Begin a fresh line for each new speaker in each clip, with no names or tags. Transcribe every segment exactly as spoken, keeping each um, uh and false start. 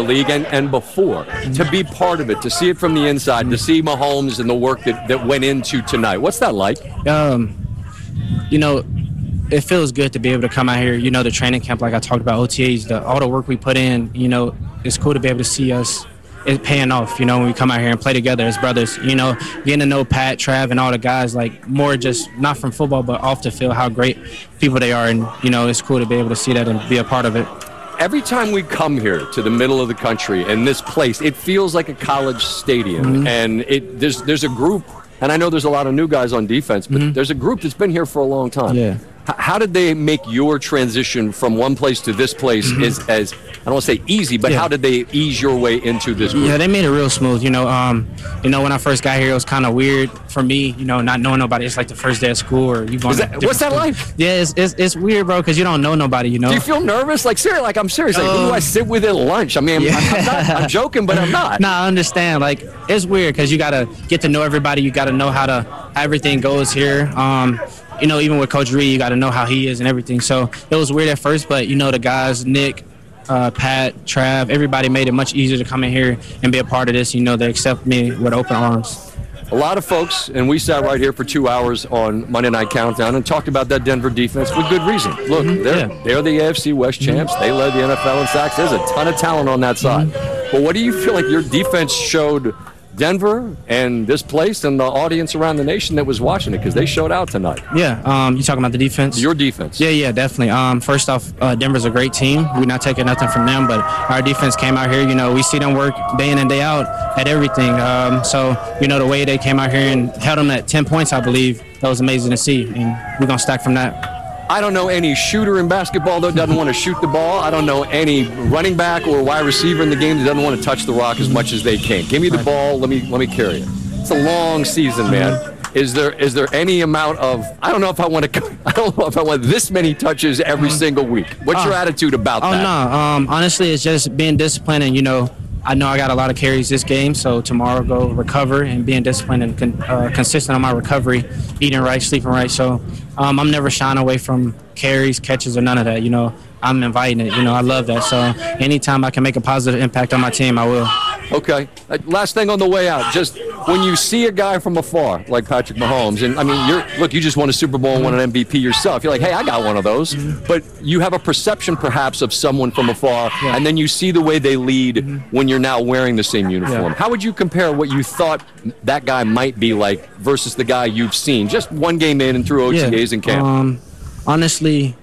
the league and, and before, to be part of it, to see it from the inside, to see Mahomes and the work that, that went into tonight. What's that like?
Um, you know, it feels good to be able to come out here. You know, the training camp, like I talked about, O T As, the, all the work we put in, you know, it's cool to be able to see us it paying off, you know, when we come out here and play together as brothers. You know, getting to know Pat, Trav, and all the guys, like, more just not from football, but off the field, how great people they are. And, you know, it's cool to be able to see that and be a part of it.
Every time we come here to the middle of the country and this place, it feels like a college stadium. Mm-hmm. And it there's there's a group, and I know there's a lot of new guys on defense, but mm-hmm. there's a group that's been here for a long time.
Yeah.
H- how did they make your transition from one place to this place mm-hmm. as, as, I don't want to say easy, but yeah. how did they ease your way into this group?
Yeah, they made it real smooth. You know, um, you know, when I first got here, it was kind of weird for me, you know, not knowing nobody. It's like the first day of school, or you going.
That, what's that
school.
like?
Yeah, it's, it's it's weird, bro, because you don't know nobody. You know.
Do you feel nervous? Like seriously, like I'm serious. Like, um, who do I sit with at lunch? I mean, yeah. I'm, I'm, not, I'm joking, but I'm not.
Nah, I understand. Like, it's weird because you gotta get to know everybody. You gotta know how to how everything goes here. Um, you know, even with Coach Reed, you gotta know how he is and everything. So it was weird at first, but you know, the guys, Nick. Uh, Pat, Trav, everybody made it much easier to come in here and be a part of this. You know, they accept me with open arms.
A lot of folks, and we sat right here for two hours on Monday Night Countdown and talked about that Denver defense with good reason. Look, mm-hmm. they're, yeah. they're the A F C West champs. Mm-hmm. They led the N F L in sacks. There's a ton of talent on that side. Mm-hmm. But what do you feel like your defense showed Denver and this place and the audience around the nation that was watching it, because they showed out tonight?
Yeah, um, you talking about the defense?
Your defense.
Yeah, yeah, definitely. Um, first off, uh, Denver's a great team. We're not taking nothing from them, but our defense came out here. You know, we see them work day in and day out at everything. Um, so, you know, the way they came out here and held them at ten points, I believe, that was amazing to see, and we're going to stack from that.
I don't know any shooter in basketball that doesn't want to shoot the ball. I don't know any running back or wide receiver in the game that doesn't want to touch the rock as much as they can. Give me the ball. Let me let me carry it. It's a long season, man. Is there is there any amount of I don't know if I want to I don't know if I want this many touches every single week. What's your attitude about
oh,
that?
Oh no, um, honestly, it's just being disciplined, and you know, I know I got a lot of carries this game, so tomorrow go recover and being disciplined and con- uh, consistent on my recovery, eating right, sleeping right. So um, I'm never shying away from carries, catches, or none of that. You know, I'm inviting it. You know, I love that. So anytime I can make a positive impact on my team, I will.
Okay. Uh, last thing on the way out, just when you see a guy from afar like Patrick Mahomes, and I mean, you're look, you just won a Super Bowl and won an M V P yourself. You're like, hey, I got one of those. Mm-hmm. But you have a perception perhaps of someone from afar, yeah. and then you see the way they lead mm-hmm. when you're now wearing the same uniform. Yeah. How would you compare what you thought that guy might be like versus the guy you've seen just one game in and through O T As
yeah.
and camp?
Um, honestly,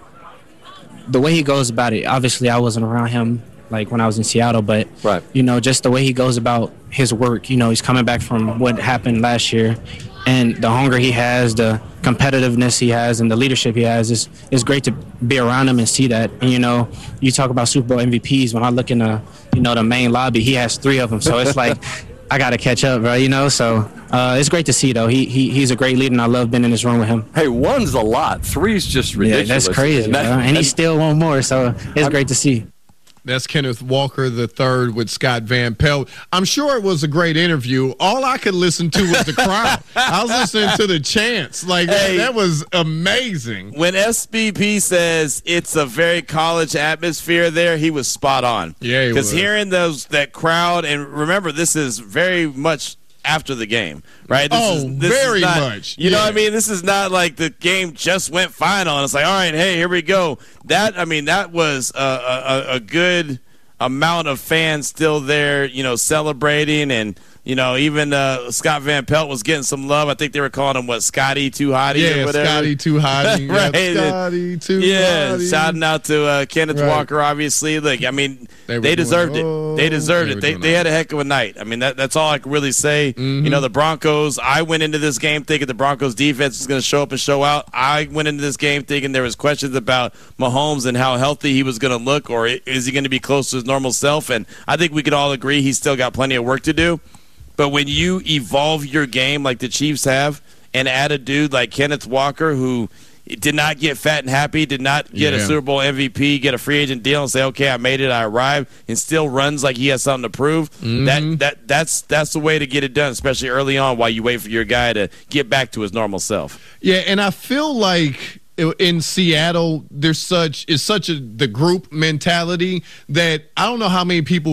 the way he goes about it, obviously I wasn't around him like when I was in Seattle, but
right.
you know, just the way he goes about his work, you know, he's coming back from what happened last year, and the hunger he has, the competitiveness he has, and the leadership he has, is is great to be around him and see that. And you know, you talk about Super Bowl M V Ps. When I look in the, you know, the main lobby, he has three of them. So it's like, I got to catch up, bro, you know? So uh, it's great to see, though. He, he He's a great leader, and I love being in this room with him.
Hey, one's a lot. Three's just ridiculous.
Yeah, that's crazy, and, that, bro. and he still want more, so it's I'm, great to see.
That's Kenneth Walker the third with Scott Van Pelt. I'm sure it was a great interview. All I could listen to was the crowd. I was listening to the chants. Like, hey, that was amazing.
When S B P says it's a very college atmosphere there, he was spot on.
Yeah,
because hearing those that crowd, and remember, this is very much after the game, right? This
oh,
is, this
very
is not,
much.
You
yeah.
know what I mean? This is not like the game just went final. And it's like, all right, hey, here we go. That, I mean, that was a, a, a good amount of fans still there, you know, celebrating. And, you know, even uh, Scott Van Pelt was getting some love. I think they were calling him, what, Scotty Too Hottie
yeah,
or whatever?
Scotty Too Hottie.
right.
Scotty Too
yeah,
Hottie.
Shouting out to uh, Kenneth
right.
Walker, obviously. Look, I mean, they,
they
deserved
doing,
it.
oh,
they deserved
they
it. They,
they
had a heck of a night. I mean, that, that's all I can really say.
Mm-hmm.
You know, the Broncos, I went into this game thinking the Broncos defense was going to show up and show out. I went into this game thinking there was questions about Mahomes and how healthy he was going to look, or is he going to be close to his normal self. And I think we could all agree he's still got plenty of work to do. But when you evolve your game like the Chiefs have and add a dude like Kenneth Walker, who did not get fat and happy, did not get
yeah.
a Super Bowl M V P, get a free agent deal and say, okay, I made it, I arrived, and still runs like he has something to prove,
mm-hmm.
that that that's that's the way to get it done, especially early on while you wait for your guy to get back to his normal self.
Yeah, and I feel like in Seattle, there's such is such a the group mentality that I don't know how many people